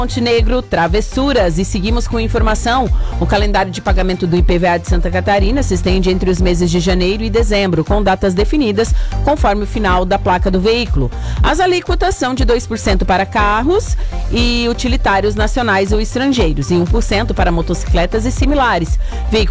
Montenegro, travessuras. E seguimos com informação. O calendário de pagamento do IPVA de Santa Catarina se estende entre os meses de janeiro e dezembro, com datas definidas conforme o final da placa do veículo. As alíquotas são de 2% para carros e utilitários nacionais ou estrangeiros e 1% para motocicletas e similares.